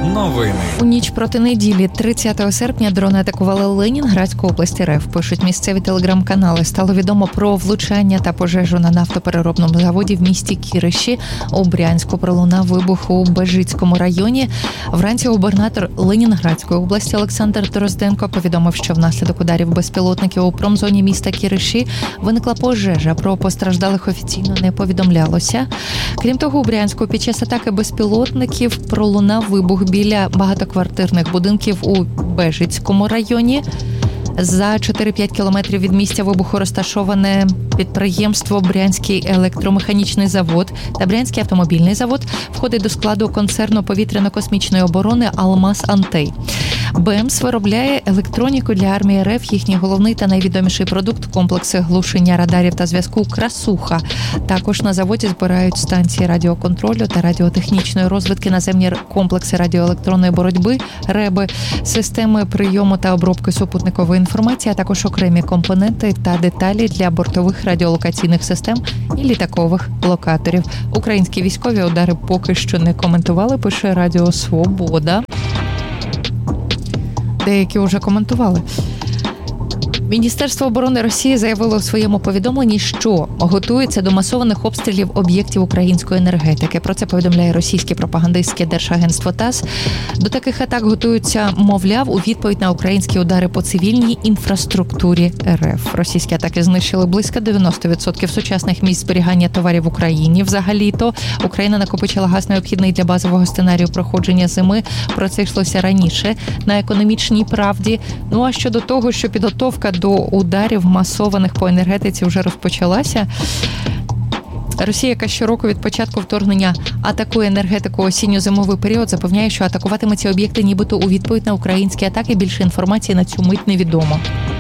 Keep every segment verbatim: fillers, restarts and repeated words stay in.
Новини. У ніч проти неділі, тридцятого серпня, дрони атакували Ленінградську область РФ. Пишуть місцеві телеграм-канали. Стало відомо про влучання та пожежу на нафтопереробному заводі в місті Кіриші. У Брянську пролунав вибух у Бежицькому районі. Вранці губернатор Ленінградської області Олександр Дрозденко повідомив, що внаслідок ударів безпілотників у промзоні міста Кіриші виникла пожежа. Про постраждалих офіційно не повідомлялося. Крім того, у Брянську під час атаки безпілотників пролунав вибух біля багатоквартирних будинків у Бежицькому районі. За чотири-п'ять кілометрів від місця вибуху розташоване підприємство «Брянський електромеханічний завод» та «Брянський автомобільний завод», входить до складу концерну повітряно-космічної оборони «Алмаз Антей». БЕМС виробляє електроніку для армії РФ. Їхній головний та найвідоміший продукт – комплекси глушення радарів та зв'язку «Красуха». Також на заводі збирають станції радіоконтролю та радіотехнічної розвідки, наземні комплекси радіоелектронної боротьби, РЕБи, системи прийому та обробки супутникової інформації, а також окремі компоненти та деталі для бортових радіолокаційних систем і літакових локаторів. Українські військові удари поки що не коментували, пише Радіо Свобода. Деякі вже коментували. Міністерство оборони Росії заявило у своєму повідомленні, що готується до масованих обстрілів об'єктів української енергетики. Про це повідомляє російське пропагандистське держагентство ТАСС. До таких атак готуються, мовляв, у відповідь на українські удари по цивільній інфраструктурі РФ. Російські атаки знищили близько дев'яносто відсотків сучасних місць зберігання товарів в Україні. Взагалі-то Україна накопичила газ, необхідний для базового сценарію проходження зими. Про це йшлося раніше на економічній правді. Ну а щодо того, що підготовка до ударів масованих по енергетиці вже розпочалася. Росія, яка щороку від початку вторгнення атакує енергетику осінньо-зимовий період, запевняє, що атакуватиме ці об'єкти нібито у відповідь на українські атаки. Більше інформації на цю мить невідомо.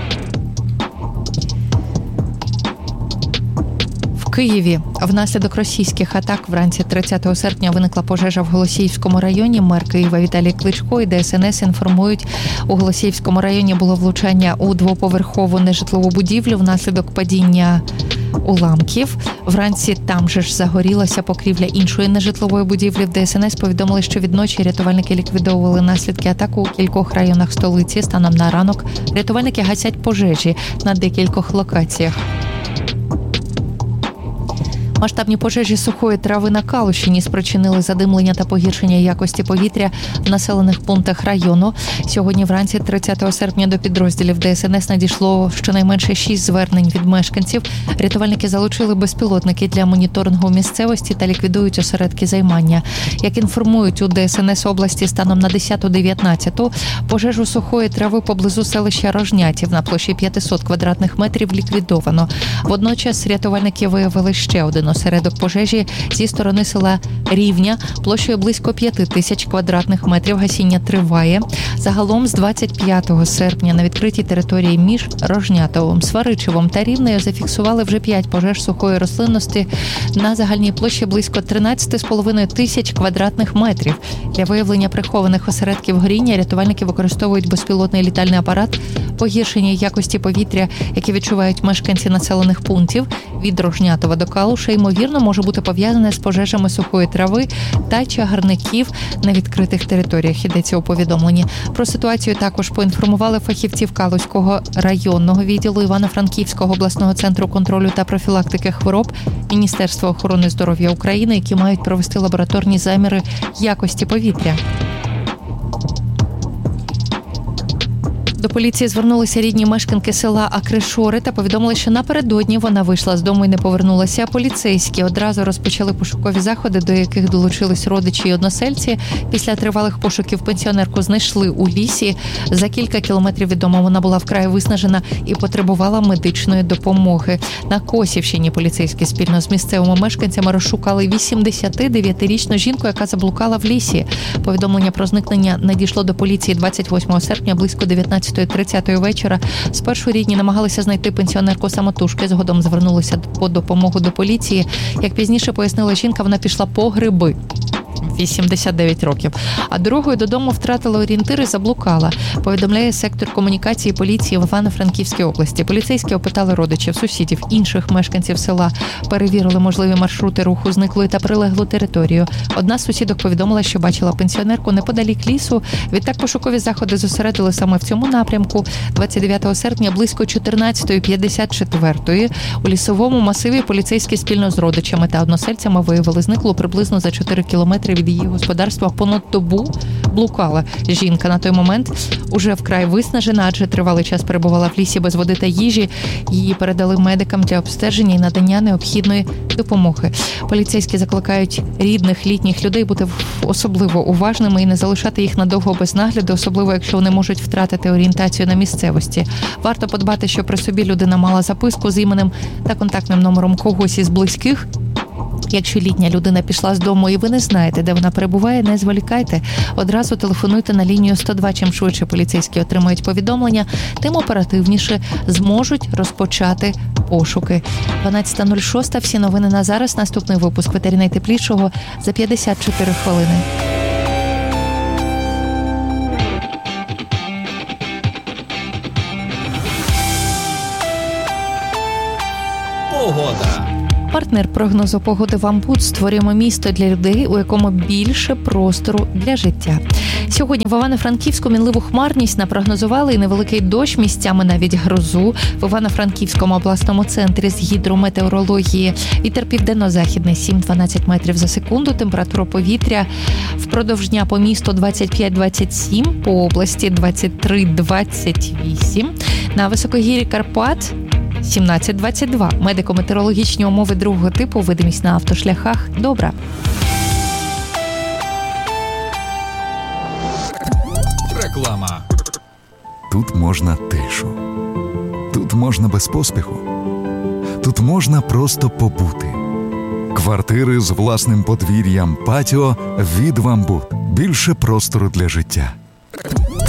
В Києві внаслідок російських атак вранці тридцятого серпня виникла пожежа в Голосіївському районі. Мер Києва Віталій Кличко і ДСНС інформують, у Голосіївському районі було влучання у двоповерхову нежитлову будівлю внаслідок падіння уламків. Вранці там же ж загорілася покрівля іншої нежитлової будівлі. В ДСНС повідомили, що відночі рятувальники ліквідовували наслідки атаки у кількох районах столиці. Станом на ранок рятувальники гасять пожежі на декількох локаціях. Масштабні пожежі сухої трави на Калущині спричинили задимлення та погіршення якості повітря в населених пунктах району. Сьогодні вранці тридцятого серпня до підрозділів ДСНС надійшло щонайменше шість звернень від мешканців. Рятувальники залучили безпілотники для моніторингу місцевості та ліквідують осередки займання. Як інформують у ДСНС області, станом на десяту дев'ятнадцяту пожежу сухої трави поблизу селища Рожнятів на площі п'ятсот квадратних метрів ліквідовано. Водночас рятувальники виявили ще один осередок пожежі зі сторони села Рівня площею близько п'яти тисяч квадратних метрів. Гасіння триває. Загалом з двадцять п'ятого серпня на відкритій території між Рожнятовим, Сваричевом та Рівнею зафіксували вже п'ять пожеж сухої рослинності на загальній площі близько тринадцять з половиною тисяч квадратних метрів. Для виявлення прихованих осередків горіння рятувальники використовують безпілотний літальний апарат. Погіршення якості повітря, яке відчувають мешканці населених пунктів від Рожнятова до Калуша, ймовірно, може бути пов'язане з пожежами сухої трави та чагарників на відкритих територіях, йдеться у повідомленні. Про ситуацію також поінформували фахівців Калузького районного відділу Івано-Франківського обласного центру контролю та профілактики хвороб, Міністерства охорони здоров'я України, які мають провести лабораторні заміри якості повітря. До поліції звернулися рідні мешканки села Акришори та повідомили, що напередодні вона вийшла з дому і не повернулася. Поліцейські одразу розпочали пошукові заходи, до яких долучились родичі і односельці. Після тривалих пошуків пенсіонерку знайшли у лісі. За кілька кілометрів від дому вона була вкрай виснажена і потребувала медичної допомоги. На Косівщині поліцейські спільно з місцевими мешканцями розшукали вісімдесятидев'ятирічну жінку, яка заблукала в лісі. Повідомлення про зникнення надійшло до поліції двадцять восьмого серпня близько дев'ятнадцятої тридцятої вечора. Спершу рідні намагалися знайти пенсіонерку самотужки, згодом звернулися по допомогу до поліції. Як пізніше пояснила жінка, вона пішла по гриби. вісімдесят дев'ять років. А дорогою додому втратила орієнтири, заблукала, повідомляє сектор комунікації поліції в Івано-Франківській області. Поліцейські опитали родичів, сусідів, інших мешканців села, перевірили можливі маршрути руху зниклої та прилеглу територію. Одна з сусідок повідомила, що бачила пенсіонерку неподалік лісу. Відтак пошукові заходи зосередили саме в цьому напрямку. двадцять дев'ятого серпня близько чотирнадцята п'ятдесят чотири у лісовому масиві поліцейські спільно з родичами та односельцями виявили зниклу приблизно за чотири кілометри від її господарства. Понад добу блукала жінка. На той момент уже вкрай виснажена, адже тривалий час перебувала в лісі без води та їжі. Її передали медикам для обстеження і надання необхідної допомоги. Поліцейські закликають рідних літніх людей бути особливо уважними і не залишати їх надовго без нагляду, особливо якщо вони можуть втратити орієнтацію на місцевості. Варто подбати, що при собі людина мала записку з іменем та контактним номером когось із близьких. Якщо літня людина пішла з дому і ви не знаєте, де вона перебуває, не зволікайте. Одразу телефонуйте на лінію сто два. Чим швидше поліцейські отримають повідомлення, тим оперативніше зможуть розпочати пошуки. дванадцята нуль шість. Всі новини на зараз. Наступний випуск «Ветері найтеплішого» за п'ятдесят чотири хвилини. Погода. Партнер прогнозу погоди «Вамбуд». Створюємо місто для людей, у якому більше простору для життя. Сьогодні в Івано-Франківську мінливу хмарність напрогнозували і невеликий дощ, місцями навіть грозу. В Івано-Франківському обласному центрі з гідрометеорології вітер південно-західний сім-дванадцять метрів за секунду. Температура повітря впродовж дня по місту двадцять п'ять двадцять сім, по області двадцять три двадцять вісім. На високогір'ї Карпат сімнадцять двадцять два. Медико-метеорологічні умови другого типу, видимість на автошляхах добра. Реклама. Тут можна тишу. Тут можна без поспіху. Тут можна просто побути. Квартири з власним подвір'ям, патіо від «Вамбуд». Більше простору для життя.